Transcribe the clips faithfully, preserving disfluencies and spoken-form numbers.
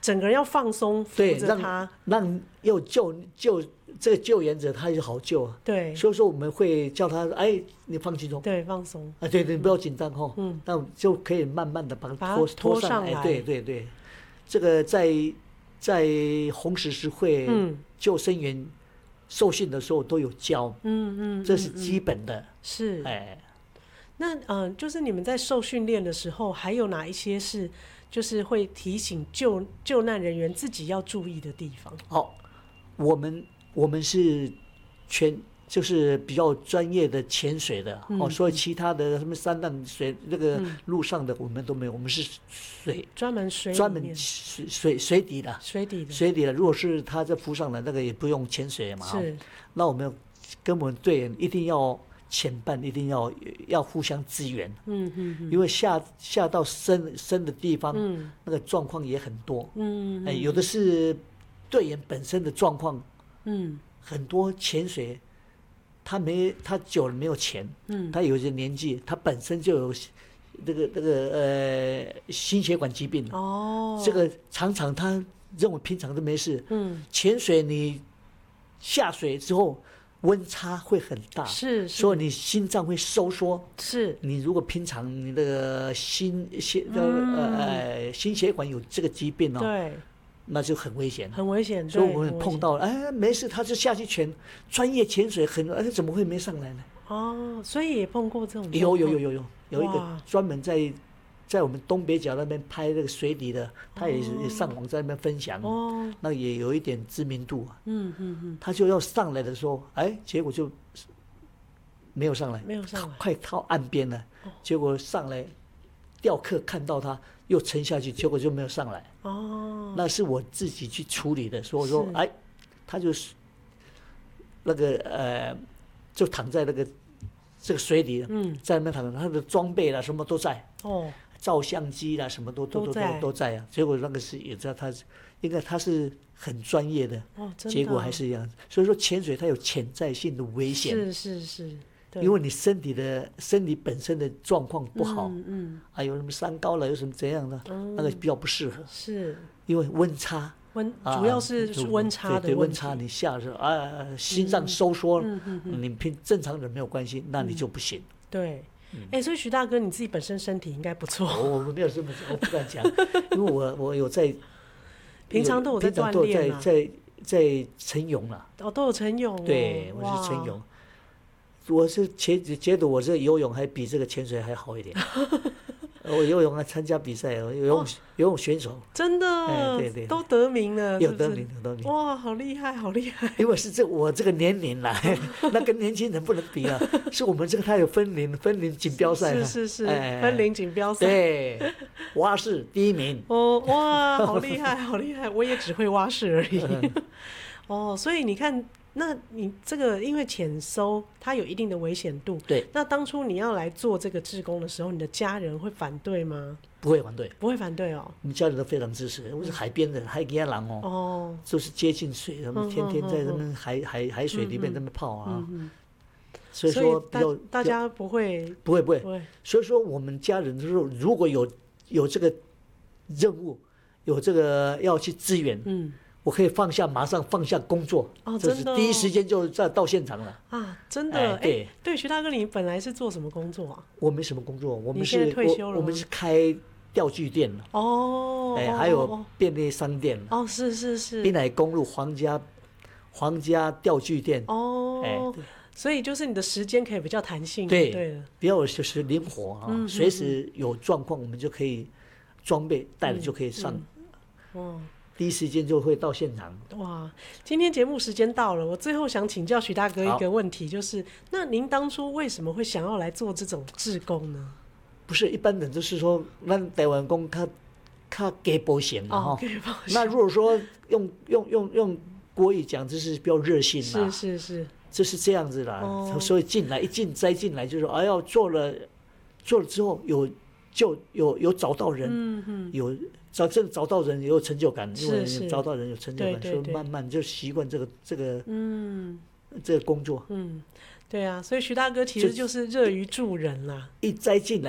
整个人要放松，扶着他， 让让要救救这个救援者，他也好救啊。 对， 所以说我们会叫他，哎，你放轻松， 对，放松啊，对对，不要紧张哈，嗯，那就可以慢慢的把他拖拖上来， 哎，对对对，这个在在红十字会救生员受训的时候都有教，嗯嗯，这是基本的，嗯、 是， 哎， 那嗯、呃，就是你们在受训练的时候，还有哪一些是？就是会提醒救救难人员自己要注意的地方。 好，我们我们是全就是比较专业的潜水的，嗯、哦，所以其他的什么三浪水那个陆上的我们都没有，我们是水专门水专门水水水底的水底的水底的。如果是他在浮上来，那个也不用潜水嘛， 是。 那我们跟我们队员一定要。前半一定要要互相支援，嗯嗯嗯，因为下下到深深的地方，嗯，那个状况也很多，嗯，嗯，哎，有的是队员本身的状况，嗯，很多潜水，他没他久了没有潜，嗯，他有些年纪，他本身就有这个这个呃心血管疾病，哦，这个常常他认为平常都没事，嗯，潜水你下水之后。温差会很大， 是， 所以你心脏会收缩。 是， 你如果平常你的心心呃呃心血管有这个疾病哦， 对， 那就很危险， 很危险。 所以我们碰到了，哎，没事，他就下去潜，专业潜水很，哎，怎么会没上来呢？ 哦，所以也碰过这种。 有有有有有有一个专门在。在我们东北角那边拍那个水底的，他也也上网在那边分享，哦，那也有一点知名度啊。嗯嗯嗯，他就要上来的时候，哎，结果就没有上来， 没有上来， 快靠岸边了，哦，结果上来，钓客看到他又沉下去，结果就没有上来。哦，那是我自己去处理的，所以说，哎，他就是那个呃，就躺在那个这个水里，嗯，在那边躺，他的装备啦什么都在，哦。照相机啦，什么都都都都都在啊！结果那个是也知道他，应该他是很专业的，哦，真的，结果还是一样。所以说潜水它有潜在性的危险， 是是是， 因为你身体的身体本身的状况不好，嗯嗯，还有什么三高了，有什么怎样的，嗯，那个比较不适合， 是因为温差， 温主要是温差的问题， 对对，温差你下的时候啊，心脏收缩，嗯嗯嗯，你平正常人没有关系，那你就不行， 对。哎、欸，所以徐大哥你自己本身身体应该不错。 我我没有这么，我不敢讲，因为我我有在， 平常都有在锻炼啊，在在晨泳了。 哦，都有晨泳、哦。 对，我是晨泳，我是觉觉得我这游泳还比这个潜水还好一点。我游泳还参加比赛，游泳、哦、游泳选手， 真的， 哎，对 对, 对， 都得名了， 有得名，有得名， 哇，好厉害，好厉害！ 因为是这我这个年龄啦，那跟年轻人不能比啊，是我们这个他有分龄，分龄锦标赛， 是是是，哎、分龄锦标赛， 对，蛙式第一名， 哦，哇，好厉害，好厉害，我也只会蛙式而已，哦，所以你看。那你这个因为潜搜它有一定的危险度， 对。 那当初你要来做这个志工的时候，你的家人会反对吗？ 不会反对， 不会反对哦。 我们家人都非常支持。我是海边的海边人哦，哦，就是接近水，他们天天在那边海、嗯、海海水里面那边泡啊。嗯、所以说比较， 大家不会不会不会不会。所以说我们家人就是如果有有这个任务，有这个要去支援，嗯。我可以放下，马上放下工作， 哦，真的、哦， 第一时间就在到现场了啊！真的，哎，对对，徐大哥，你本来是做什么工作啊？ 我没什么工作，我们是退休了， 我们是开钓具店哦， 哎，还有便利商店哦，是是是， 滨海公路皇家皇家钓具店哦，哎，所以就是你的时间可以比较弹性， 对对了， 比较就是灵活啊，嗯、随时有状况我们就可以装备带了就可以上，嗯嗯、哦。第一时间就会到现场。 哇，今天节目时间到了，我最后想请教徐大哥一个问题，就是那您当初为什么会想要来做这种志工呢？ 不是一般人就是说，那台湾工他他给保险的哈。那如果说用用用用国语讲，就是比较热心啦。 是是是， 就是这样子啦。哦、所以进来一进栽进来，就是哎呀做了做了之后有就有有找到人，嗯嗯，有。找真找到人也有成就感，因为找到人有成就感，所以慢慢就习惯这个这个嗯这个工作。 嗯，对啊，所以徐大哥其实就是乐于助人啦。 一栽进来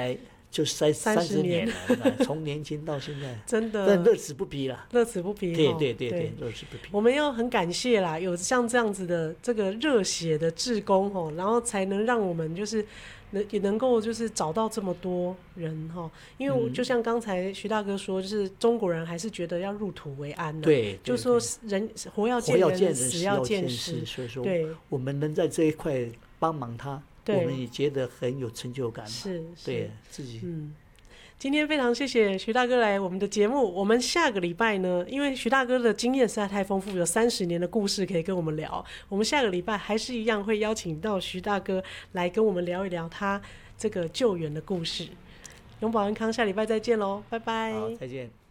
就三三十年了，从年轻到现在， 真的， 但乐此不疲啦， 乐此不疲。 对对对对，乐此不疲。 我们要很感谢啦，有像这样子的这个热血的志工吼，然后才能让我们就是能也能够就是找到这么多人哈。因为就像刚才徐大哥说，就是中国人还是觉得要入土为安的， 对， 就说人活要见人，死要见尸， 所以说， 对， 我们能在这一块帮忙他。我们也觉得很有成就感， 是， 对自己。 嗯，今天非常谢谢徐大哥来我们的节目。我们下个礼拜呢，因为徐大哥的经验实在太丰富，有三十年的故事可以跟我们聊。我们下个礼拜还是一样会邀请到徐大哥来跟我们聊一聊他这个救援的故事。永保安康，下礼拜再见喽，拜拜。 好，再见。